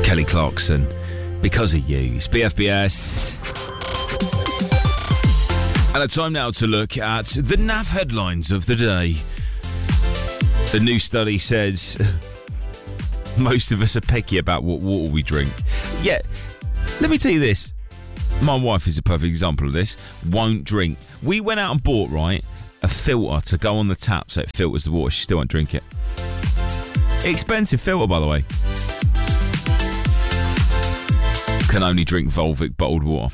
Kelly Clarkson, Because of You. It's BFBS. And it's time now to look at the NAF headlines of the day. The new study says most of us are picky about what water we drink. Yeah, let me tell you this. My wife is a perfect example of this. Won't drink. We went out and bought, right, a filter to go on the tap so it filters the water. She still won't drink it. Expensive filter, by the way. Can only drink Volvic bottled water.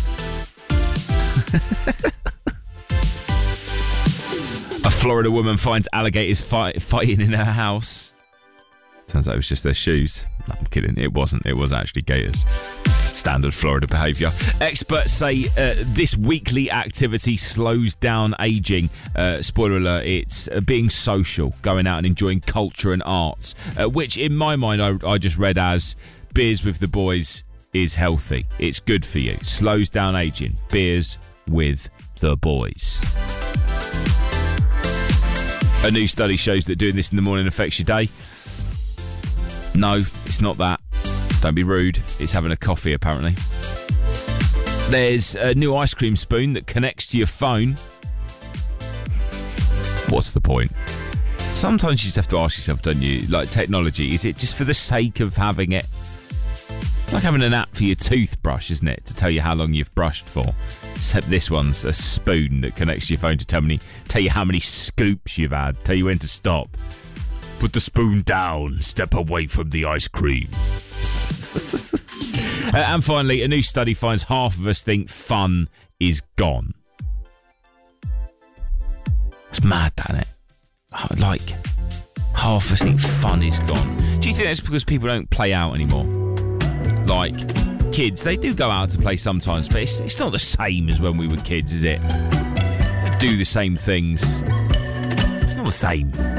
A Florida woman finds alligators fighting in her house. Turns out it was just their shoes. No, I'm kidding. It wasn't. It was actually gators. Standard Florida behaviour. Experts say this weekly activity slows down ageing. Spoiler alert, it's being social, going out and enjoying culture and arts, which in my mind I just read as beers with the boys is healthy. It's good for you. Slows down ageing. Beers with the boys. A new study shows that doing this in the morning affects your day. No, it's not that. Don't be rude. It's having a coffee, apparently. There's a new ice cream spoon that connects to your phone. What's the point? Sometimes you just have to ask yourself, don't you? Like, technology, is it just for the sake of having it? Like having an app for your toothbrush, isn't it? To tell you how long you've brushed for. Except this one's a spoon that connects to your phone to tell you how many scoops you've had. Tell you when to stop. Put the spoon down. Step away from the ice cream. And finally, a new study finds half of us think fun is gone. It's mad, isn't it? Like, half of us think fun is gone. Do you think that's because people don't play out anymore? Like, kids, they do go out to play sometimes, but it's not the same as when we were kids, is it? Do the same things. It's not the same.